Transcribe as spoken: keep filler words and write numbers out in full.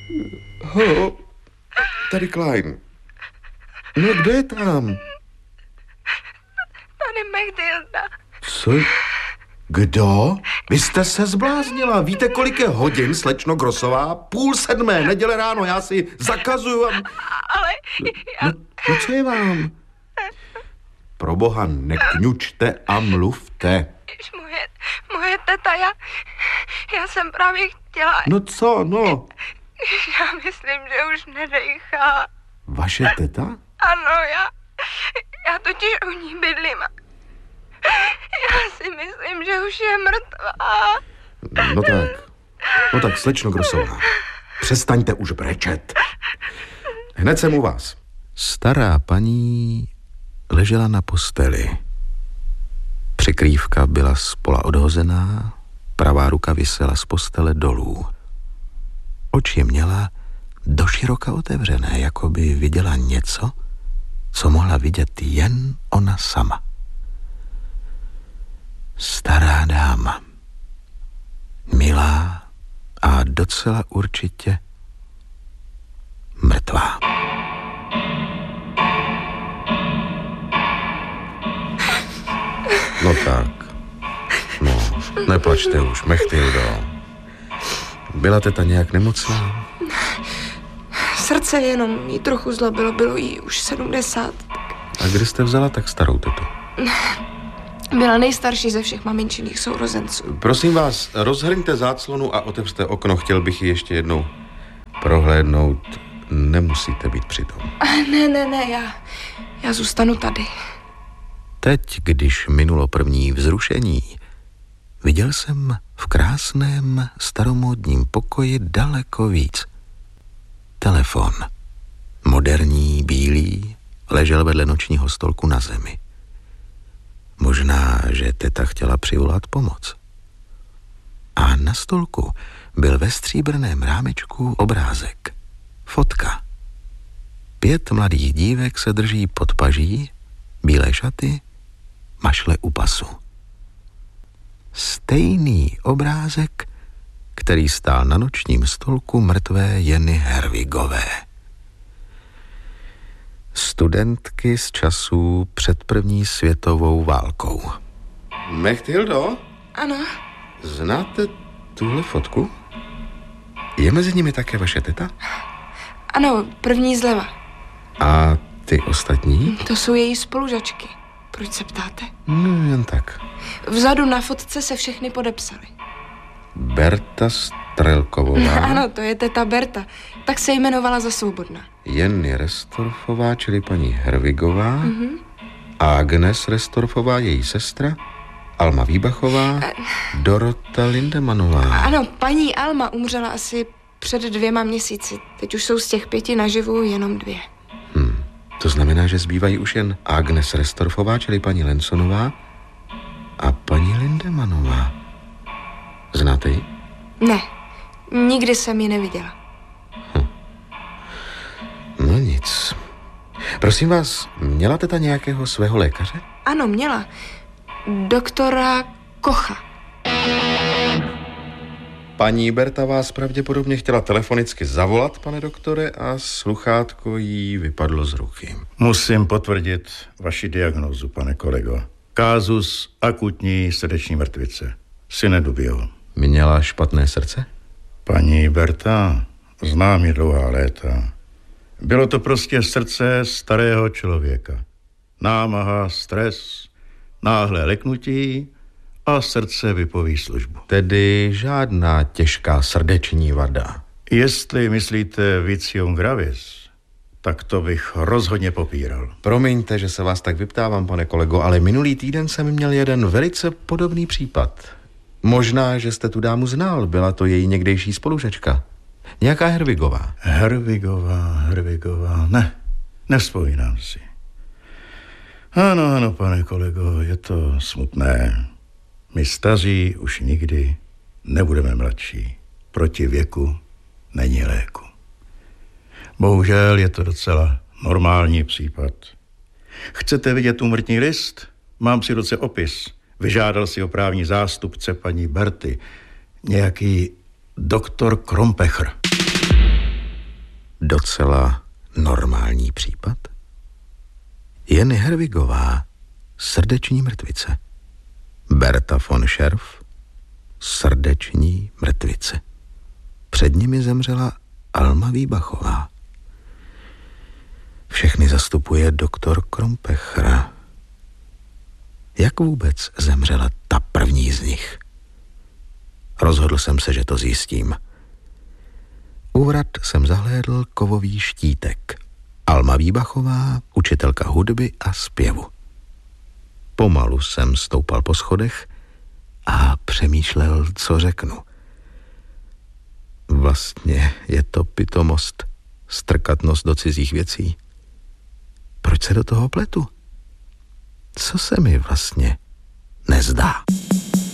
Ho, tady Klein. No, kdo je tam? Tady Mechtilda. Co? Kdo? Vy jste se zbláznila. Víte, kolik je hodin, slečno Grossová? Půl sedmé, neděle ráno, já si zakazuju. Ale já... No, no co je vám? Proboha, nekňučte a mluvte. Jež moje, moje teta, já, já jsem právě chtěla... No co, no? Já myslím, že už nedejchá. Vaše teta? Ano, já, já totiž u ní bydlím. Já si myslím, že už je mrtvá. No tak, no tak, slečno Grossová, přestaňte už brečet. Hned jsem u vás. Stará paní ležela na posteli. Přikrývka byla zpola odhozená, pravá ruka visela z postele dolů. Oči měla doširoka otevřené, jako by viděla něco, co mohla vidět jen ona sama. Stará dáma, milá a docela určitě mrtvá. No tak, no, neplačte už, Mechtildo. Byla teta nějak nemocná? Srdce jenom jí trochu zlobilo, bylo jí už sedmdesát. A kdy jste vzala tak starou tetu? Byla nejstarší ze všech maminčiných sourozenců. Prosím vás, rozhrňte záclonu a otevřte okno, chtěl bych ji ještě jednou prohlédnout. Nemusíte být přitom. Ne, ne, ne, já, já zůstanu tady. Teď, když minulo první vzrušení, viděl jsem v krásném staromódním pokoji daleko víc. Telefon, moderní, bílý, ležel vedle nočního stolku na zemi. Možná, že teta chtěla přivolat pomoc. A na stolku byl ve stříbrném rámečku obrázek. Fotka. Pět mladých dívek se drží pod paží, bílé šaty, mašle u pasu. Stejný obrázek, který stál na nočním stolku mrtvé Jeny Herwigové. Studentky z časů před první světovou válkou. Mechtildo? Ano. Znáte tuhle fotku? Je mezi nimi také vaše teta? Ano, první zleva. A ty ostatní? To jsou její spolužačky. Proč se ptáte? No, jen tak. Vzadu na fotce se všechny podepsali. Berta Strelkovová. Ano, to je teta Berta. Tak se jmenovala za svobodná. Jenny Restorfová, čili paní Herwigová. Mm-hmm. Agnes Restorfová, její sestra. Alma Výbachová. A... Dorota Lindemanová. Ano, paní Alma umřela asi před dvěma měsíci. Teď už jsou z těch pěti naživu jenom dvě. Hmm. To znamená, že zbývají už jen Agnes Restorfová, čili paní Lensonová, a paní Lindemanová. Znáte ji? Ne, nikdy jsem ji neviděla. Hm. No nic. Prosím vás, měla teta nějakého svého lékaře? Ano, měla. Doktora Kocha. Paní Berta vás pravděpodobně chtěla telefonicky zavolat, pane doktore, a sluchátko jí vypadlo z ruky. Musím potvrdit vaši diagnózu, pane kolego. Kázus akutní srdeční mrtvice. Sine dubio. Měla špatné srdce? Paní Berta, znám ji dlouhá léta. Bylo to prostě srdce starého člověka. Námaha, stres, náhlé leknutí a srdce vypoví službu. Tedy žádná těžká srdeční vada. Jestli myslíte vicium gravis, tak to bych rozhodně popíral. Promiňte, že se vás tak vyptávám, pane kolego, ale minulý týden jsem měl jeden velice podobný případ. Možná, že jste tu dámu znal, byla to její někdejší spolužačka. Nějaká Herwigová. Herwigová, Herwigová, ne, nevzpomínám si. Ano, ano, pane kolego, je to smutné. My staří už nikdy nebudeme mladší. Proti věku není léku. Bohužel je to docela normální případ. Chcete vidět úmrtní list? Mám si ruce opis. Vyžádal si o právní zástupce paní Berty. Nějaký doktor Krompechr. docela normální případ? Jenny Herwigová, srdeční mrtvice. Berta von Scherf, srdeční mrtvice. Před nimi zemřela Alma Výbachová. Všechny zastupuje doktor Krompecher. Jak vůbec zemřela ta první z nich? Rozhodl jsem se, že to zjistím. U vrat jsem zahlédl kovový štítek. Alma Výbachová, učitelka hudby a zpěvu. Pomalu jsem stoupal po schodech a přemýšlel, co řeknu. Vlastně je to pitomost, strkat nos do cizích věcí. Proč se do toho pletu? Co se mi vlastně nezdá?